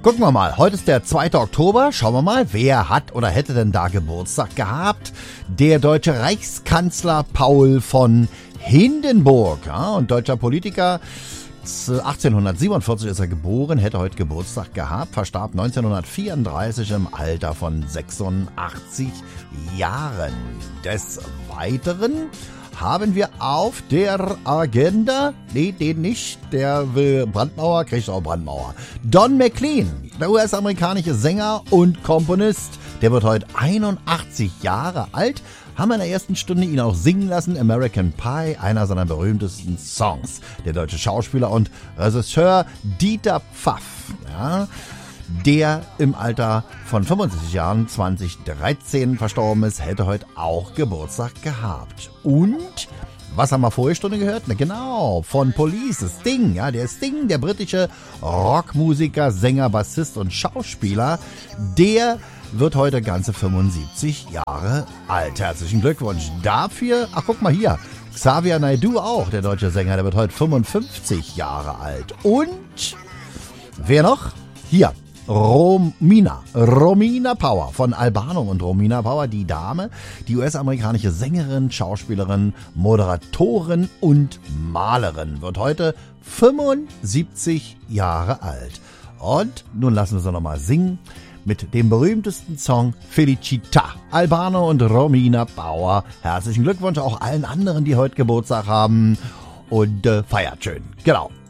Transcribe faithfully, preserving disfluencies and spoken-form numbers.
Gucken wir mal, heute ist der zweite Oktober. Schauen wir mal, wer hat oder hätte denn da Geburtstag gehabt? Der deutsche Reichskanzler Paul von Hindenburg, ja, und deutscher Politiker. achtzehnhundertsiebenundvierzig ist er geboren, hätte heute Geburtstag gehabt, verstarb neunzehnhundertvierunddreißig im Alter von sechsundachtzig Jahren. Des Weiteren haben wir auf der Agenda, nee, den nicht, der will Brandmauer, kriegt auch Brandmauer. Don McLean, der U S-amerikanische Sänger und Komponist, der wird heute einundachtzig Jahre alt. Haben wir in der ersten Stunde ihn auch singen lassen, American Pie, einer seiner berühmtesten Songs. Der deutsche Schauspieler und Regisseur Dieter Pfaff, ja, der im Alter von fünfundsiebzig Jahren zweitausenddreizehn verstorben ist, hätte heute auch Geburtstag gehabt. Und was haben wir vorige Stunde gehört? Na genau, von Police, Sting, ja, der Sting, der britische Rockmusiker, Sänger, Bassist und Schauspieler, der wird heute ganze fünfundsiebzig Jahre alt. Herzlichen Glückwunsch dafür. Ach, guck mal hier. Xavier Naidoo auch, der deutsche Sänger, der wird heute fünfundfünfzig Jahre alt. Und wer noch? Hier, Romina. Romina Power von Albano und Romina Power, die Dame, die U S-amerikanische Sängerin, Schauspielerin, Moderatorin und Malerin, wird heute fünfundsiebzig Jahre alt. Und nun lassen wir sie nochmal singen mit dem berühmtesten Song Felicita. Albano und Romina Power. Herzlichen Glückwunsch auch allen anderen, die heute Geburtstag haben. Und äh, feiert schön. Genau.